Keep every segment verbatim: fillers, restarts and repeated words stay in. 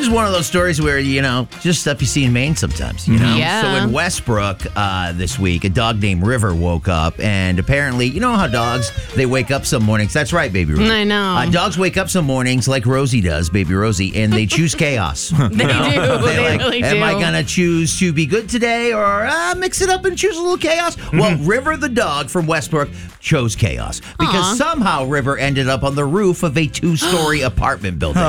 is one of those stories where, you know, just stuff you see in Maine sometimes, you know? Yeah. So in Westbrook uh, this week, a dog named River woke up, and apparently, you know how dogs, they wake up some mornings. That's right, baby Rosie. I know. Uh, dogs wake up some mornings like Rosie does, baby Rosie, and they choose chaos. They do. They like, really am do. I going to choose to be good today or uh, mix it up and choose a little chaos? Well, River the dog from Westbrook chose chaos because Aw. somehow River ended up on the roof of a two-story apartment building.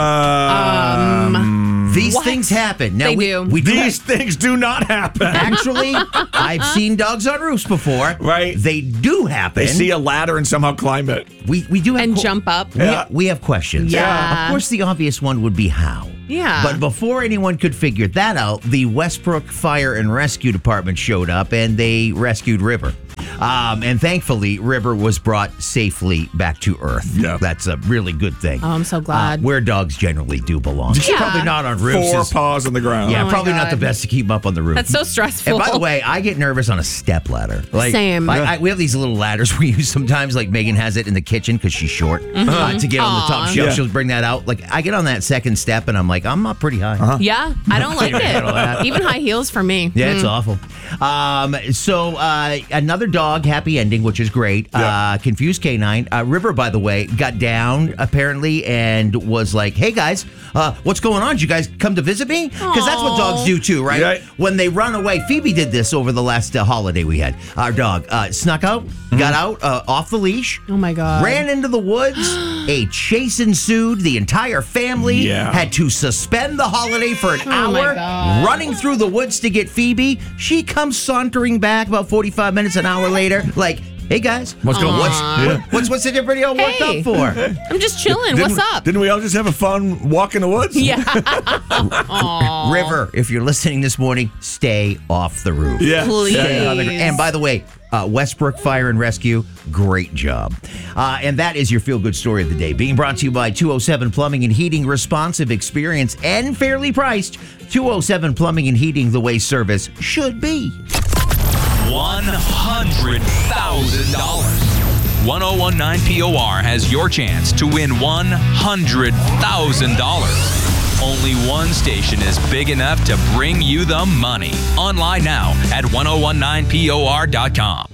Um, These what? things happen. Now, They we, do. We do These things do not happen. Actually, I've seen dogs on roofs before. Right. They do happen. They see a ladder and somehow climb it. we we do have and que- jump up. We, Yeah. we have questions. Yeah. Of course, the obvious one would be how. Yeah. But before anyone could figure that out, the Westbrook Fire and Rescue Department showed up and they rescued River. Um, and thankfully, River was brought safely back to Earth. Yeah. That's a really good thing. Oh, I'm so glad. Uh, where dogs generally do belong. Yeah. Probably not on roofs. Four is- paws on the ground. yeah, Oh my probably not the God. best to keep 'em up on the roof. That's so stressful. And by the way, I get nervous on a step ladder. Like, Same. I, I, we have these little ladders we use sometimes. Like Megan has it in the kitchen because she's short. Uh, to get on the top Aw. shelf, Yeah. she'll bring that out. Like I get on that second step, and I'm like, I'm up pretty high. Yeah, I don't like it. Even high heels for me. Yeah, it's awful. Um, so uh, another dog, happy ending, which is great. Yeah. Uh, confused canine. Uh, River, by the way, got down apparently and was like, "Hey guys, uh, what's going on? Did you guys come to visit me?" Because that's what dogs do too, right? Right. When they run away. Phoebe did this over the last uh, holiday we had. Our dog uh, snuck out, got out uh, off the leash. Oh my God. Ran into the woods. A chase ensued. The entire family Yeah. had to suspend the holiday for an Oh my hour, God. running through the woods to get Phoebe. She comes sauntering back about forty-five minutes, an hour later, like, "Hey guys, what's going? What's Aw. what's what's everybody all worked Hey. up for?" I'm just chilling. Didn't- What's up? Didn't we all just have a fun walk in the woods? Yeah. River, if you're listening this morning, stay off the roof. Yeah. Please. Stay on the gr- And by the way, uh, Westbrook Fire and Rescue, great job. Uh, and that is your feel-good story of the day. Being brought to you by two oh seven Plumbing and Heating, responsive experience and fairly priced. two oh seven Plumbing and Heating, the way service should be. one hundred thousand dollars. one oh one nine P O R has your chance to win one hundred thousand dollars. Only one station is big enough to bring you the money. Online now at ten nineteen P O R dot com.